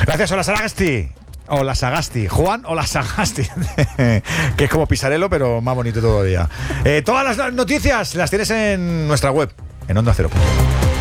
Gracias, Hola Sagasti. Hola Sagasti. Juan Hola Sagasti. Que es como Pisarello, pero más bonito todavía. Todas las noticias las tienes en nuestra web, en Onda Cero.